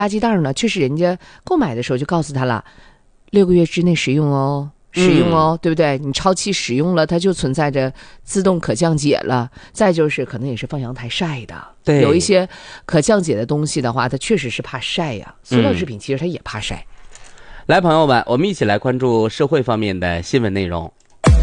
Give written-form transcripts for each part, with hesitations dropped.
垃圾袋呢，确实人家购买的时候就告诉他了，6个月之内使用哦。对不对？你超期使用了，它就存在着自动可降解了。再就是可能也是放阳台晒的， 对， 有一些可降解的东西的话，它确实是怕晒呀。塑料制品其实它也怕晒。 来，朋友们，我们一起来关注社会方面的新闻内容。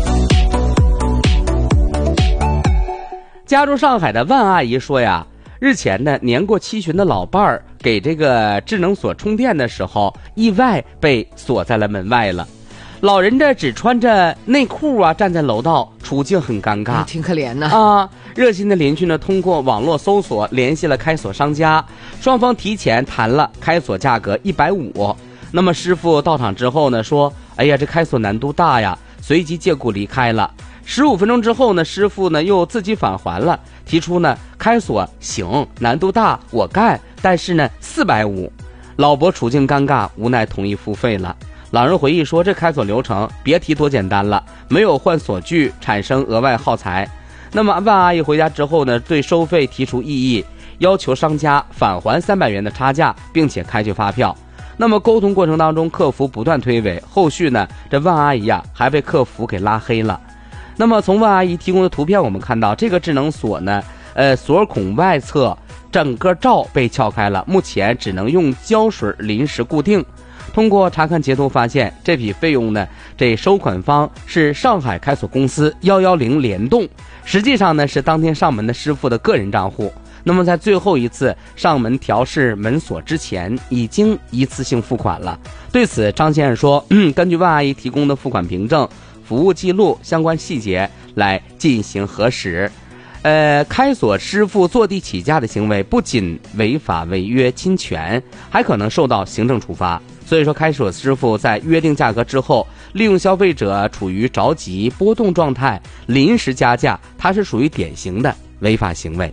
家住上海的万阿姨说呀，日前呢，年过7旬的老伴儿给这个智能锁充电的时候，意外被锁在了门外了。老人这只穿着内裤啊，站在楼道，处境很尴尬， 挺可怜的啊。热心的邻居呢，通过网络搜索联系了开锁商家，双方提前谈了开锁价格150。那么师傅到场之后呢，说：“哎呀，这开锁难度大呀。”随即借故离开了。15分钟之后呢，师傅呢又自己返还了，提出呢开锁行，难度大，我干，但是呢450。老伯处境尴尬，无奈同意付费了。老人回忆说，这开锁流程别提多简单了，没有换锁具，产生额外耗材。那么万阿姨回家之后呢，对收费提出异议，要求商家返还300元的差价，并且开具发票。那么沟通过程当中，客服不断推诿，后续呢，这万阿姨还被客服给拉黑了。那么从万阿姨提供的图片我们看到，这个智能锁呢，锁孔外侧整个罩被撬开了，目前只能用胶水临时固定。通过查看截图发现，这笔费用呢，这收款方是上海开锁公司110联动，实际上呢是当天上门的师傅的个人账户。那么在最后一次上门调试门锁之前，已经一次性付款了。对此，张先生说，根据万阿姨提供的付款凭证、服务记录相关细节来进行核实。开锁师傅坐地起价的行为不仅违法违约侵权，还可能受到行政处罚。所以说，开锁师傅在约定价格之后，利用消费者处于着急波动状态，临时加价，它是属于典型的违法行为。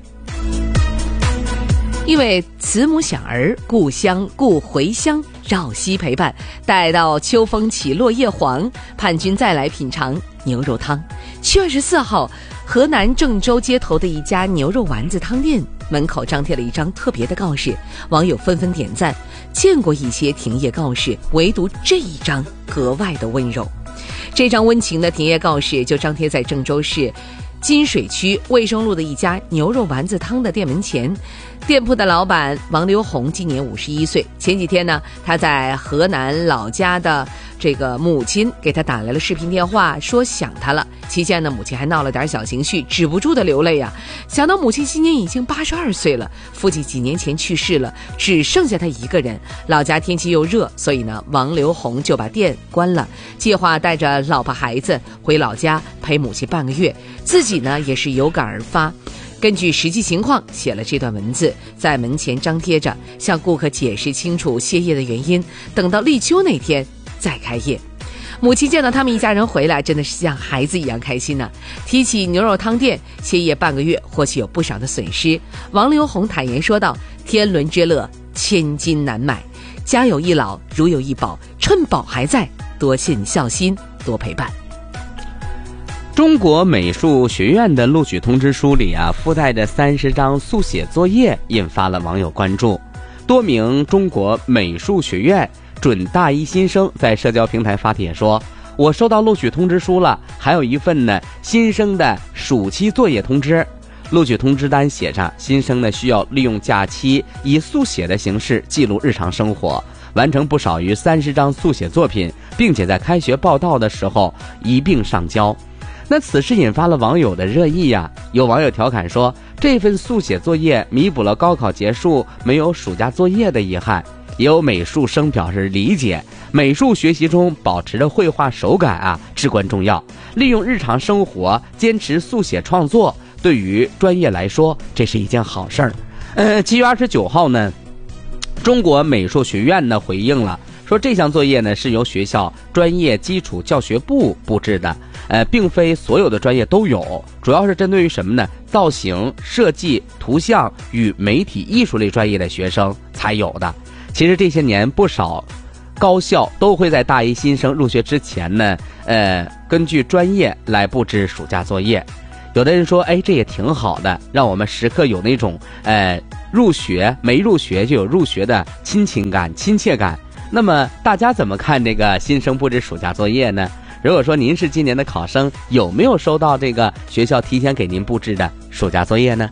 因为慈母想儿，故乡故回乡，绕膝陪伴，待到秋风起落叶黄，盼君再来品尝牛肉汤。7月14号，河南郑州街头的一家牛肉丸子汤店门口张贴了一张特别的告示，网友纷纷点赞。见过一些停业告示，唯独这一张格外的温柔。这张温情的停业告示就张贴在郑州市金水区卫生路的一家牛肉丸子汤的店门前。店铺的老板王刘红今年51岁。前几天呢，他在河南老家的这个母亲给他打来了视频电话，说想他了。期间呢，母亲还闹了点小情绪，止不住的流泪啊。想到母亲今年已经82岁了，父亲几年前去世了，只剩下他一个人。老家天气又热，所以呢，王刘红就把店关了，计划带着老婆孩子回老家陪母亲半个月，自己呢也是有感而发。根据实际情况写了这段文字，在门前张贴着，向顾客解释清楚歇业的原因，等到立秋那天再开业。母亲见到他们一家人回来，真的是像孩子一样开心呢。提起牛肉汤店歇业半个月，或许有不少的损失。王刘红坦言说道：“天伦之乐，千金难买，家有一老，如有一宝，趁宝还在，多尽孝心，多陪伴。” 中国美术学院的录取通知书里附带着30张速写作业，引发了网友关注。多名中国美术学院准大一新生在社交平台发帖说，我收到录取通知书了，还有一份呢新生的暑期作业通知。录取通知单写着，新生呢需要利用假期以速写的形式记录日常生活，完成不少于30张速写作品，并且在开学报到的时候一并上交。那此事引发了网友的热议呀。有网友调侃说，这份速写作业弥补了高考结束没有暑假作业的遗憾。也有美术生表示理解，美术学习中保持着绘画手感至关重要，利用日常生活坚持速写创作，对于专业来说这是一件好事儿。7月29号呢，中国美术学院呢回应了，说这项作业呢是由学校专业基础教学部布置的，并非所有的专业都有，主要是针对于什么呢？造型、设计、图像与媒体艺术类专业的学生才有的。其实这些年不少高校都会在大一新生入学之前呢，根据专业来布置暑假作业。 有的人说，哎，这也挺好的，让我们时刻有那种入学没入学就有入学的亲情感、亲切感。那么大家怎么看这个新生布置暑假作业呢？如果说您是今年的考生，有没有收到这个学校提前给您布置的暑假作业呢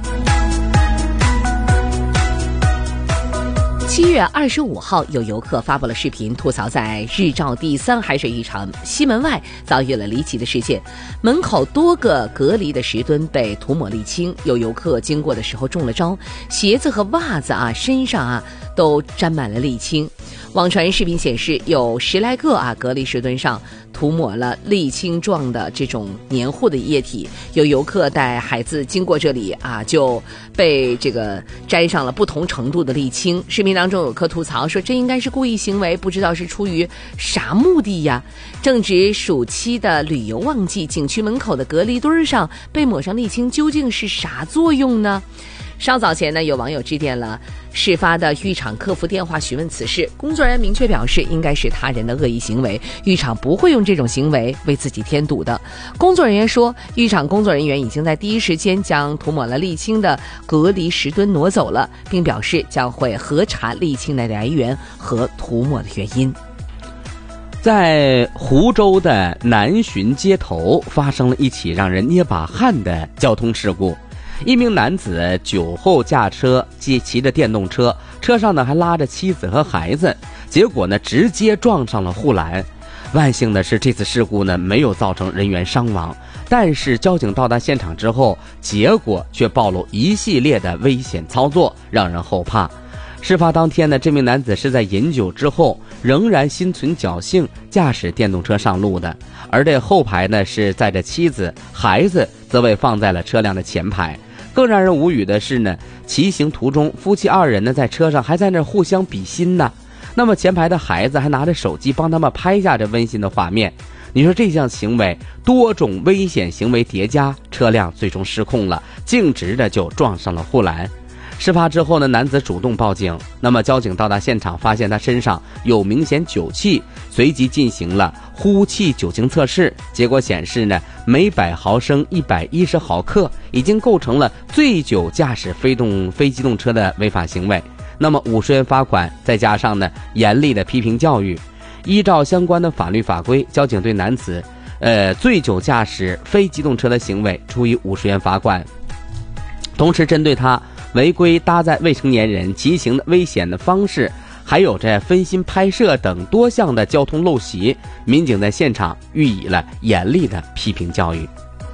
？7月25号，有游客发布了视频，吐槽在日照第3海水浴场西门外遭遇了离奇的事件，门口多个隔离的石墩被涂抹沥青，有游客经过的时候中了招，鞋子和袜子身上都沾满了沥青。网传视频显示，有10来个隔离石墩上涂抹了沥青状的这种黏糊的液体，有游客带孩子经过这里就被这个沾上了不同程度的沥青。视频当中有客吐槽说，这应该是故意行为，不知道是出于啥目的呀。正值暑期的旅游旺季，景区门口的隔离墩上被抹上沥青，究竟是啥作用呢？稍早前呢，有网友致电了事发的浴场客服电话询问此事，工作人员明确表示，应该是他人的恶意行为，浴场不会用这种行为为自己添堵的。工作人员说，浴场工作人员已经在第一时间将涂抹了沥青的隔离石墩挪走了，并表示将会核查沥青的来源和涂抹的原因。 在湖州的南浔街头发生了一起让人捏把汗的交通事故。一名男子酒后驾车，骑着电动车，车上呢还拉着妻子和孩子，结果呢直接撞上了护栏。万幸的是，这次事故呢没有造成人员伤亡，但是交警到达现场之后，结果却暴露一系列的危险操作，让人后怕。事发当天呢，这名男子是在饮酒之后仍然心存侥幸驾驶电动车上路的，而这后排呢是载着妻子，孩子则被放在了车辆的前排。更让人无语的是呢，骑行途中夫妻2人呢在车上还在那互相比心呢。那么前排的孩子还拿着手机帮他们拍下这温馨的画面。你说这项行为，多种危险行为叠加，车辆最终失控了，径直的就撞上了护栏。事发之后呢，男子主动报警，那么交警到达现场发现他身上有明显酒气，随即进行了呼气酒精测试，结果显示呢，每100毫升110毫克，已经构成了醉酒驾驶非机动车的违法行为。那么50元罚款，再加上呢严厉的批评教育，依照相关的法律法规，交警对男子醉酒驾驶非机动车的行为处以50元罚款，同时针对他违规搭载未成年人骑行的危险的方式，还有这分心拍摄等多项的交通陋习，民警在现场予以了严厉的批评教育。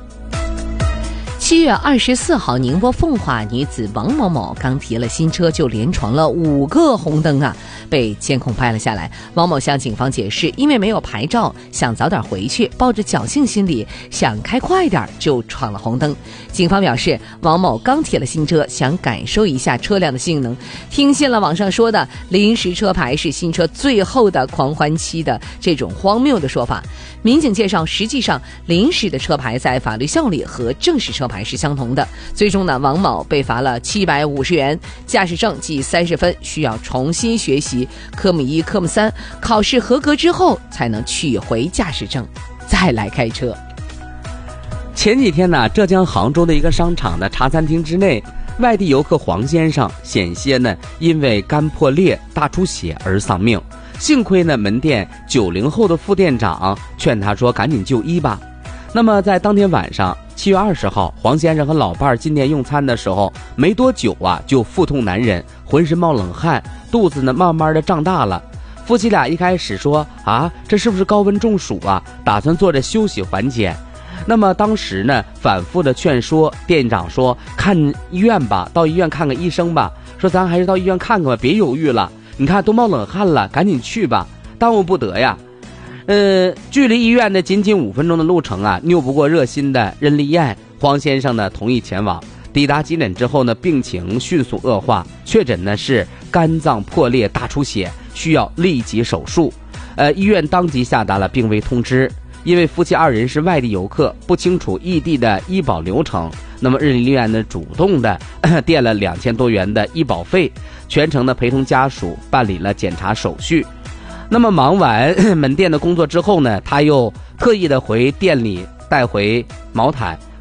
7月24号，宁波奉化女子王某某刚提了新车就连闯了5个红灯被监控拍了下来。王某向警方解释，因为没有牌照，想早点回去，抱着侥幸心理想开快点就闯了红灯。警方表示，王某刚提了新车，想感受一下车辆的性能，听信了网上说的临时车牌是新车最后的狂欢期的这种荒谬的说法。民警介绍，实际上临时的车牌在法律效力和正式车牌是相同的。最终呢，王某被罚了750元，驾驶证记30分，需要重新学习科目1、科目3，考试合格之后才能取回驾驶证，再来开车。 前几天呢，浙江杭州的一个商场的茶餐厅之内，外地游客黄先生险些呢因为肝破裂大出血而丧命。幸亏呢，门店90后的副店长劝他说赶紧就医吧。那么在当天晚上7月20号，黄先生和老伴儿进店用餐的时候，没多久就腹痛难忍，浑身冒冷汗，肚子呢慢慢的胀大了。夫妻俩一开始说这是不是高温中暑打算坐着休息缓解。那么当时呢反复的劝说，店长说看医院吧，到医院看个医生吧，说咱还是到医院看看吧，别犹豫了，你看都冒冷汗了，赶紧去吧，耽误不得呀。距离医院的仅5分钟的路程拗不过热心的任丽燕。黄先生呢同意前往，抵达急诊之后呢，病情迅速恶化，确诊呢是肝脏破裂大出血，需要立即手术。医院当即下达了病危通知。因为夫妻2人是外地游客，不清楚异地的医保流程，那么任丽燕呢主动的垫了2000多元的医保费，全程的陪同家属办理了检查手续。那么忙完门店的工作之后呢，他又特意的回店里带回毛毯，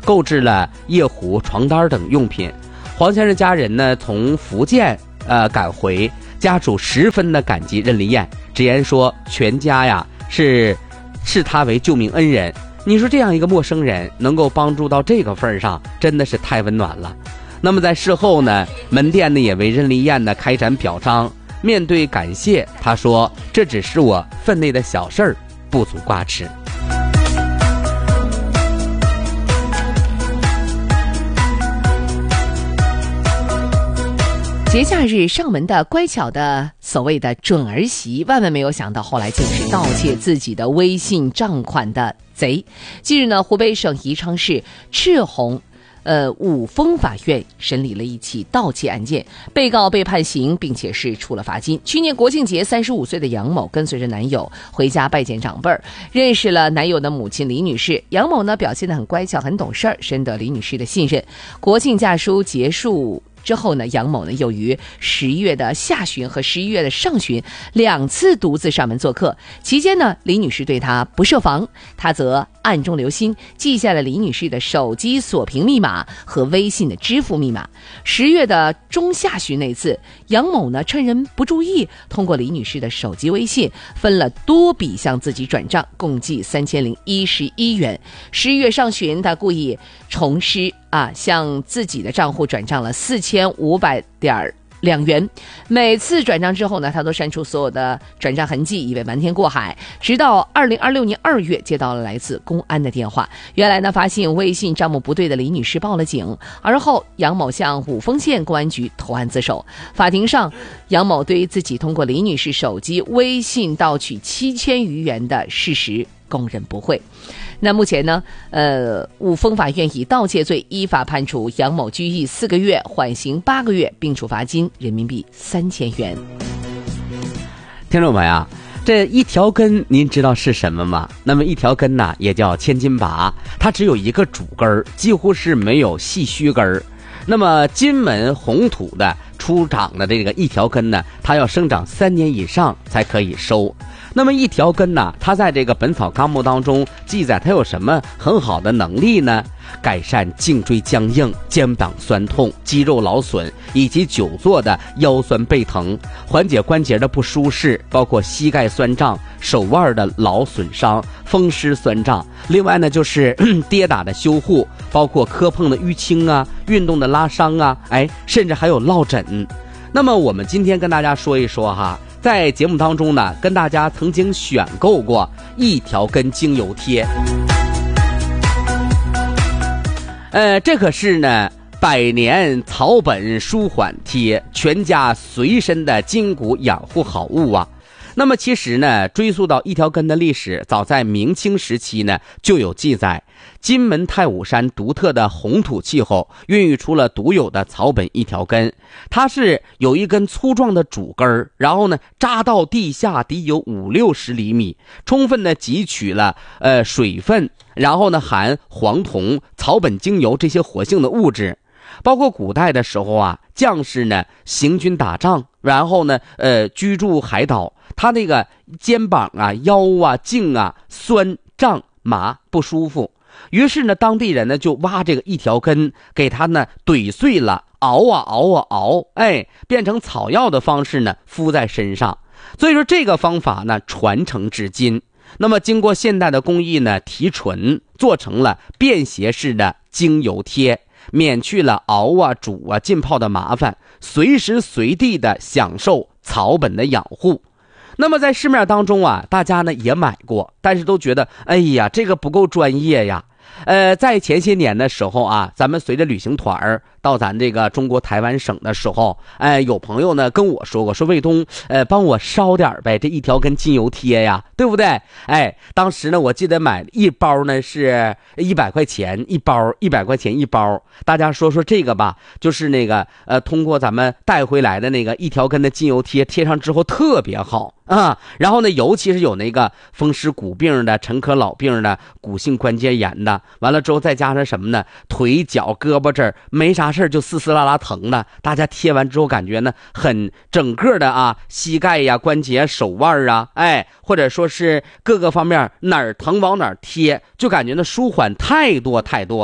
购置了夜壶、床单等用品。黄先生家人呢从福建赶回，家属十分的感激任丽燕，直言说全家呀视他为救命恩人。你说这样一个陌生人能够帮助到这个份上，真的是太温暖了。那么在事后呢，门店呢也为任丽燕呢开展表彰。面对感谢，他说这只是我分内的小事儿，不足挂齿。 节假日上门的乖巧的所谓的准儿媳，万万没有想到后来竟是盗窃自己的微信账款的贼。近日呢，湖北省宜昌市赤红五峰法院审理了一起盗窃案件，被告被判刑，并且是处了罚金。去年国庆节，35岁的杨某跟随着男友回家拜见长辈儿，认识了男友的母亲李女士。杨某呢表现得很乖巧，很懂事儿，深得李女士的信任。国庆假书结束之后呢，杨某呢又于11月的下旬和11月的上旬2次独自上门做客。期间呢，李女士对他不设防，他则暗中留心，记下了李女士的手机锁屏密码和微信的支付密码。10月的中下旬那次，杨某呢趁人不注意，通过李女士的手机微信分了多笔向自己转账，共计3011元。11月上旬，他故意重施向自己的账户转账了4500.2元。每次转账之后呢，他都删除所有的转账痕迹，以为瞒天过海。直到2026年2月，接到了来自公安的电话，原来呢发现微信账目不对的李女士报了警，而后杨某向五峰县公安局投案自首。法庭上，杨某对于自己通过李女士手机微信盗取7000余元的事实供认不讳。那目前呢，五峰法院以盗窃罪依法判处杨某拘役4个月，缓刑8个月，并处罚金人民币3000元。 听众朋友，这一条根您知道是什么吗？那么一条根呢，也叫千斤拔，它只有一个主根，几乎是没有细须根。那么金门红土的出长的这个一条根呢，它要生长3年以上才可以收。那么一条根呢，它在这个《本草纲目》当中记载，它有什么很好的能力呢？改善颈椎僵硬、肩膀酸痛、肌肉劳损以及久坐的腰酸背疼，缓解关节的不舒适，包括膝盖酸胀、手腕的劳损伤、风湿酸胀。另外呢，就是跌打的修护，包括磕碰的淤青啊、运动的拉伤啊，甚至还有落枕。那么我们今天跟大家说一说哈，在节目当中呢，跟大家曾经选购过一条根精油贴。这可是呢百年草本舒缓贴，全家随身的筋骨养护好物啊。那么其实呢，追溯到一条根的历史，早在明清时期呢就有记载。金门太武山独特的红土气候孕育出了独有的草本一条根，它是有一根粗壮的主根，然后呢扎到地下底有50-60厘米，充分的汲取了水分，然后呢含黄酮、草本精油这些活性的物质。包括古代的时候啊，将士呢行军打仗，然后呢居住海岛，他那个肩膀啊、腰啊、颈啊酸胀麻不舒服，于是呢当地人呢就挖这个一条根，给他呢怼碎了，熬啊熬啊熬，变成草药的方式呢敷在身上。所以说这个方法呢传承至今。那么经过现代的工艺呢提纯，做成了便携式的精油贴，免去了熬啊煮啊浸泡的麻烦，随时随地的享受草本的养护。那么在市面当中啊，大家呢也买过，但是都觉得这个不够专业呀。在前些年的时候啊，咱们随着旅行团到咱这个中国台湾省的时候，有朋友呢跟我说过，说卫东帮我烧点呗，这一条根精油贴呀，对不对？当时呢我记得买一包呢是100块钱一包，100块钱一包。大家说这个吧，就是那个通过咱们带回来的那个一条根的精油贴，贴上之后特别好啊。然后呢，尤其是有那个风湿骨病的、陈科老病的、骨性关节炎的，完了之后再加上什么呢？腿脚胳膊这儿没啥事就撕撕拉拉疼的，大家贴完之后感觉呢很整个的啊，膝盖呀、关节、手腕啊，或者说是各个方面哪儿疼往哪儿贴，就感觉呢舒缓太多了。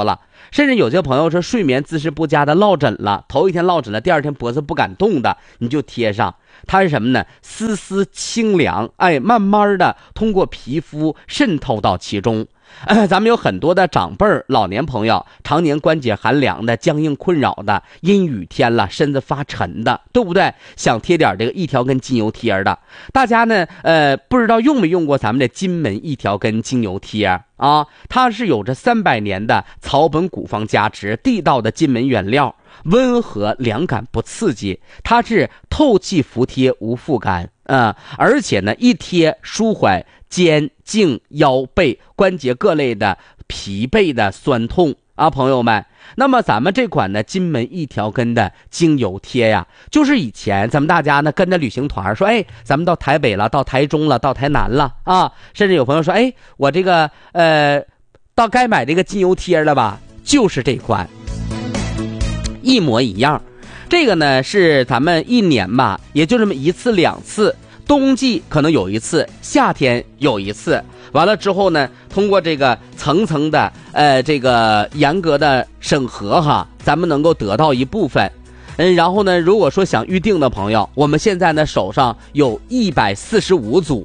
甚至有些朋友说睡眠姿势不佳的落枕了，头一天落枕了，第二天脖子不敢动的，你就贴上。它是什么呢？丝丝清凉，慢慢的通过皮肤渗透到其中。咱们有很多的长辈老年朋友，常年关节寒凉的、僵硬困扰的、阴雨天了身子发沉的，对不对？想贴点这个一条根精油贴的，大家呢不知道用没用过咱们的金门一条根精油贴啊？它是有着300年的草本古方加持，地道的金门原料，温和凉感不刺激，它是透气服帖无负担而且呢一贴舒缓肩颈腰背关节各类的疲惫的酸痛啊，朋友们。那么咱们这款呢金门一条根的精油贴呀，就是以前咱们大家呢跟着旅行团说，咱们到台北了，到台中了，到台南了啊，甚至有朋友说，我这个到该买这个精油贴了吧，就是这款一模一样。这个呢是咱们一年吧，也就这么1次2次，冬季可能有一次，夏天有一次。完了之后呢，通过这个层层的这个严格的审核哈，咱们能够得到一部分。然后呢，如果说想预定的朋友，我们现在呢手上有145组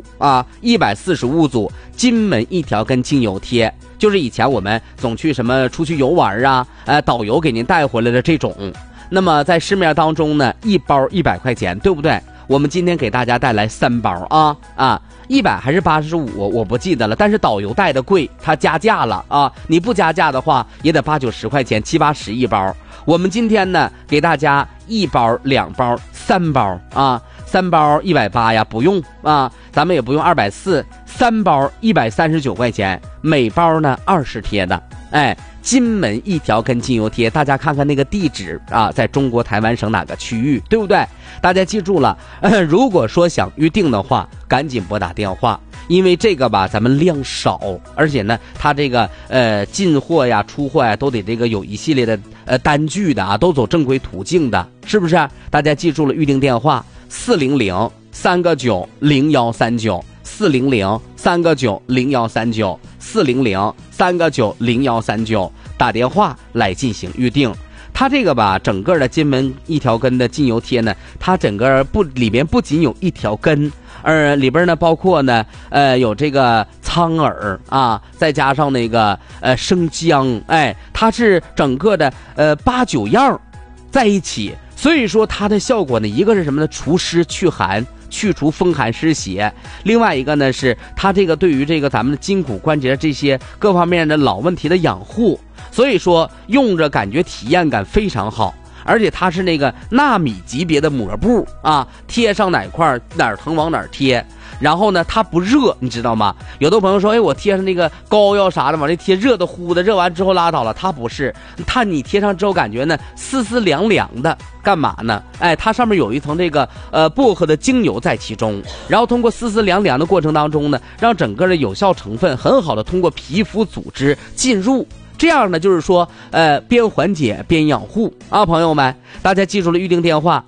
145组金门一条根精油贴，就是以前我们总去什么出去游玩啊，导游给您带回来的这种。那么在市面当中呢，一包100块钱，对不对？我们今天给大家带来3包100还是85我不记得了，但是导游带的贵，他加价了你不加价的话也得80、90块钱，7、80一包。我们今天呢给大家1包、2包、3包3包180呀，不用咱们也不用240，3包139块钱，每包呢20贴的。金门一条根精油贴，大家看看那个地址在中国台湾省哪个区域，对不对？大家记住了，如果说想预定的话，赶紧拨打电话，因为这个吧咱们量少，而且呢它这个进货呀出货呀都得这个有一系列的单据的都走正规途径的，是不是？大家记住了预定电话400-3个9-0139，400-3个9-0139，400-3个9-0139，打电话来进行预定。它这个吧整个的金门一条根的精油贴呢，它整个里面不仅有一条根，里边呢包括呢有这个苍耳再加上那个生姜，它是整个的8、9样在一起，所以说它的效果呢，一个是什么呢？除湿去寒，去除风寒湿邪。另外一个呢是它这个对于这个咱们的筋骨关节这些各方面的老问题的养护，所以说用着感觉体验感非常好。而且它是那个纳米级别的抹布贴上哪块哪儿疼往哪儿贴。然后呢它不热，你知道吗？有的朋友说我贴上那个膏药啥的往这贴，热的乎的，热完之后拉倒了。它不是，你贴上之后感觉呢丝丝凉凉的，干嘛呢？它上面有一层这个薄荷的精油在其中，然后通过丝丝凉凉的过程当中呢，让整个的有效成分很好的通过皮肤组织进入，这样呢就是说边缓解边养护朋友们，大家记住了预定电话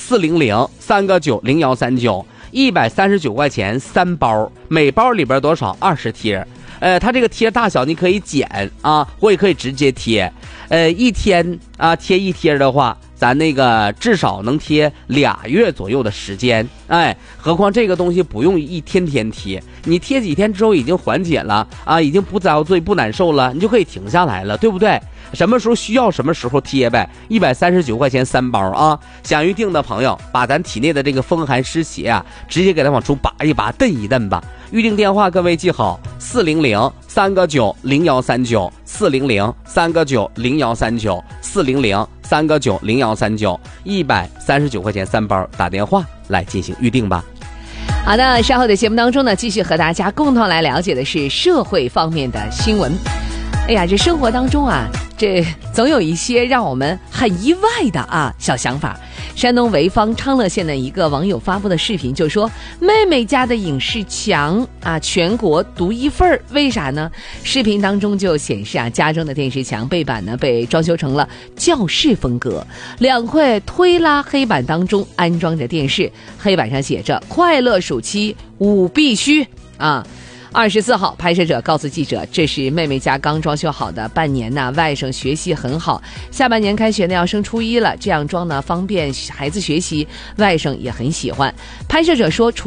400-3个9-0139，139块钱3包，每包里边多少？20贴。它这个贴大小你可以剪或者可以直接贴。一天贴一贴的话，咱那个至少能贴2月左右的时间。何况这个东西不用一天天贴，你贴几天之后已经缓解了已经不遭罪不难受了，你就可以停下来了，对不对？什么时候需要什么时候贴呗。139块钱3包想预定的朋友，把咱体内的这个风寒湿邪直接给它往出拔一拔，蹬一蹬吧。预定电话各位记好，400-3个9-0139，400-3个9-0139，400-3个9-0139，139块钱3包，打电话来进行预定吧。 好的，稍后的节目当中呢，继续和大家共同来了解的是社会方面的新闻。这生活当中这总有一些让我们很意外的小想法。山东潍坊昌乐县的一个网友发布的视频就说，妹妹家的影视墙全国独一份，为啥呢？视频当中就显示家中的电视墙背板呢被装修成了教室风格，2块推拉黑板当中安装着电视，黑板上写着快乐暑期5必须 24号，拍摄者告诉记者，这是妹妹家刚装修好的，半年呢，外甥学习很好，下半年开学呢要升初一了，这样装呢方便孩子学习，外甥也很喜欢。拍摄者说，